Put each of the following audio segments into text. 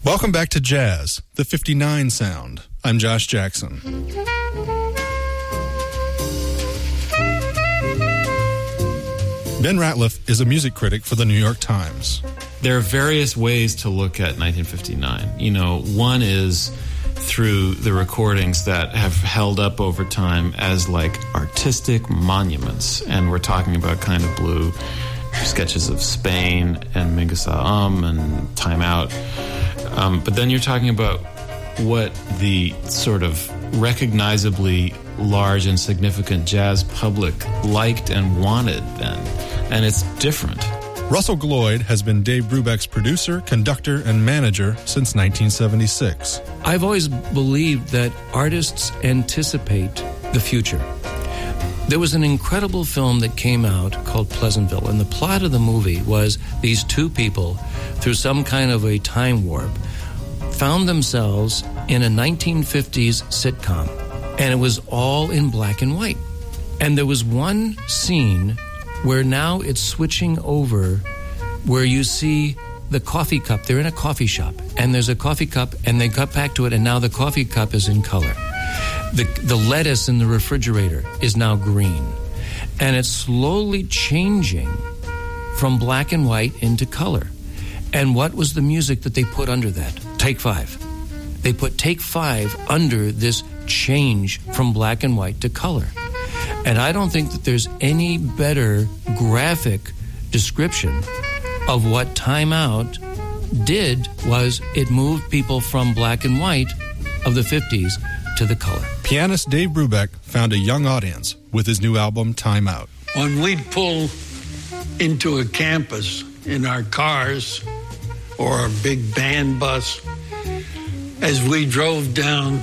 Welcome back to Jazz, the 59 sound. I'm Josh Jackson. Ben Ratliff is a music critic for the New York Times. There are various ways to look at 1959. You know, one is through the recordings that have held up over time as like artistic monuments. And we're talking about Kind of Blue, sketches of Spain and Mingasah and Time Out. But then you're talking about what the sort of recognizably large and significant jazz public liked and wanted then. And it's different. Russell Gloyd has been Dave Brubeck's producer, conductor, and manager since 1976. I've always believed that artists anticipate the future. There was an incredible film that came out called Pleasantville, and the plot of the movie was these two people, through some kind of a time warp, found themselves in a 1950s sitcom, and it was all in black and white. And there was one scene where now it's switching over, where you see the coffee cup. They're in a coffee shop, and there's a coffee cup, and they cut back to it, and now the coffee cup is in color. The lettuce in the refrigerator is now green, and it's slowly changing from black and white into color. And what was the music that they put under that? Take Five. They put Take Five under this change from black and white to color. And I don't think that there's any better graphic description of what Time Out did. Was it moved people from black and white of the 50s to the color. Pianist Dave Brubeck found a young audience with his new album, Time Out. When we'd pull into a campus in our cars or a big band bus, as we drove down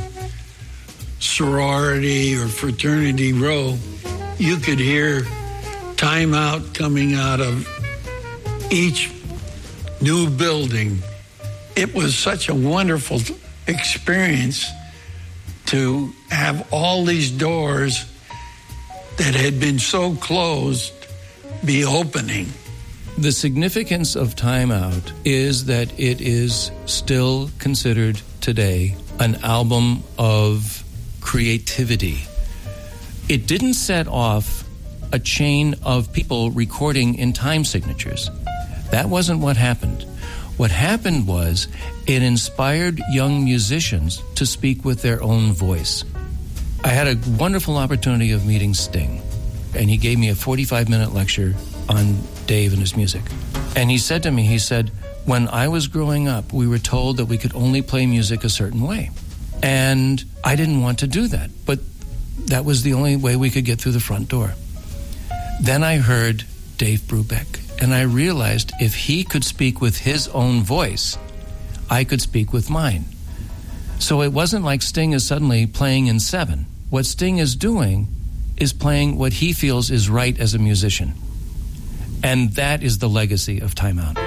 sorority or fraternity row, you could hear Time Out coming out of each new building. It was such a wonderful experience to have all these doors that had been so closed be opening. The significance of Time Out is that it is still considered today an album of creativity. It didn't set off a chain of people recording in time signatures. That wasn't what happened. What happened was it inspired young musicians to speak with their own voice. I had a wonderful opportunity of meeting Sting, and he gave me a 45-minute lecture on Dave and his music. And he said to me, he said, when I was growing up, we were told that we could only play music a certain way. And I didn't want to do that, but that was the only way we could get through the front door. Then I heard Dave Brubeck, and I realized if he could speak with his own voice, I could speak with mine. So it wasn't like Sting is suddenly playing in 7. What Sting is doing is playing what he feels is right as a musician. And that is the legacy of Time Out.